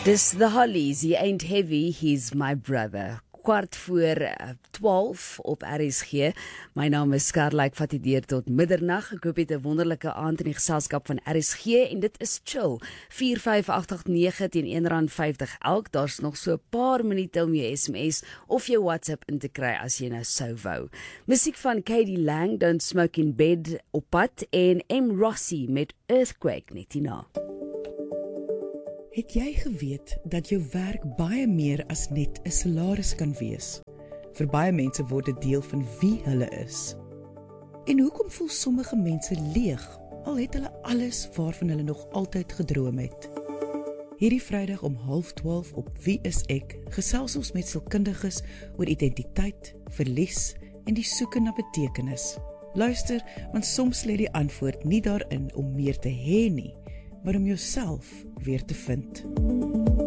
Dis The Hollies, He Ain't Heavy, He's My Brother. 11:15 op RSG. My naam is Skarlike, vat die deur tot middernag. Ek hoop jy het 'n wonderlike aand in die geselskap van RSG en dit is chill. 45889 teen R1.50 elk. Daar's nog so 'n paar minute om jou SMS of jou WhatsApp in te kry as jy nou sou wou. Musiek van Katie Lang, Don't Smoke in Bed op pad en M. Rossi met Earthquake net hierna. Het jy geweet dat jou werk baie meer as net 'n salaris kan wees? Vir baie mense word dit deel van wie hulle is. En hoekom voel sommige mense leeg, al het hulle alles waarvan hulle nog altyd gedroom het? Hierdie Vrydag om 11:30 op Wie is ek, gesels ons met sielkundiges oor identiteit, verlies en die soeke na betekenis. Luister, want soms lê die antwoord nie daarin om meer te hê nie, maar om jouself weer te vind.